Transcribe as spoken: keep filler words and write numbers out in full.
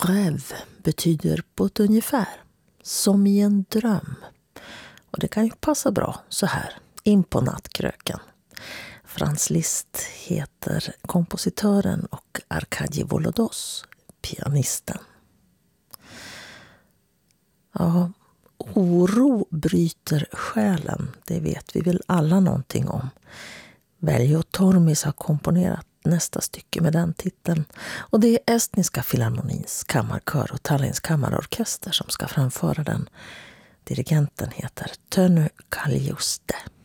Rêve betyder på ett ungefär som i en dröm. Och det kan ju passa bra så här, in på nattkröken. Franz Liszt heter kompositören och Arkadij Volodos, pianisten. Ja, oro bryter själen, det vet vi väl alla någonting om. Veljo Tormis har komponerat nästa stycke med den titeln. Och det är Estniska Filharmonins kammarkör och Tallinns kammarorkester som ska framföra den. Dirigenten heter Tönu Kaljuste.